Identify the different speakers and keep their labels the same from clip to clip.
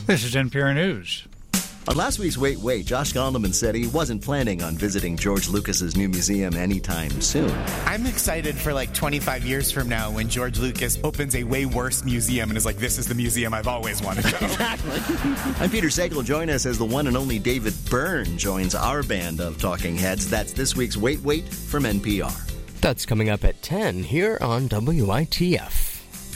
Speaker 1: This is NPR News.
Speaker 2: On last week's Wait, Wait, Josh Gondelman said he wasn't planning on visiting George Lucas's new museum anytime soon.
Speaker 3: I'm excited for 25 years from now when George Lucas opens a way worse museum and is like, this is the museum I've always wanted to go.
Speaker 2: Exactly. I'm Peter Sagal. Join us as the one and only David Byrne joins our band of talking heads. That's this week's Wait, Wait from NPR.
Speaker 4: That's coming up at 10 here on WITF.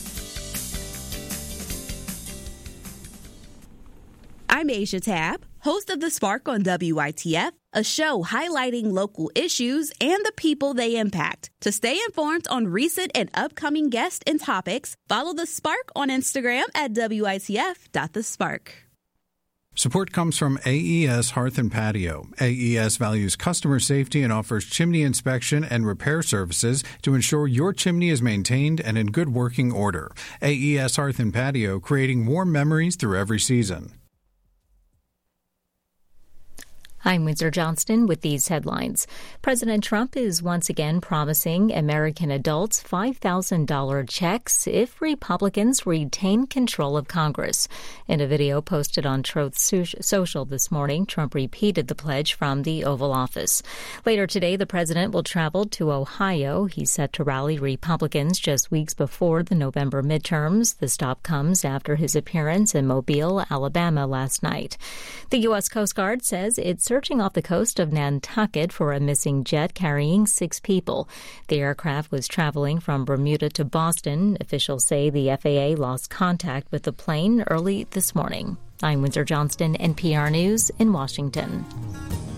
Speaker 5: I'm Asia Tab, host of The Spark on WITF, a show highlighting local issues and the people they impact. To stay informed on recent and upcoming guests and topics, follow The Spark on Instagram at WITF.TheSpark.
Speaker 6: Support comes from AES Hearth and Patio. AES values customer safety and offers chimney inspection and repair services to ensure your chimney is maintained and in good working order. AES Hearth and Patio, creating warm memories through every season.
Speaker 7: I'm Windsor Johnston with these headlines. President Trump is once again promising American adults $5,000 checks if Republicans retain control of Congress. In a video posted on Truth Social this morning, Trump repeated the pledge from the Oval Office. Later today, the president will travel to Ohio. He's set to rally Republicans just weeks before the November midterms. The stop comes after his appearance in Mobile, Alabama last night. The U.S. Coast Guard says it's searching off the coast of Nantucket for a missing jet carrying 6 people. The aircraft was traveling from Bermuda to Boston. Officials say the FAA lost contact with the plane early this morning. I'm Windsor Johnston, NPR News in Washington.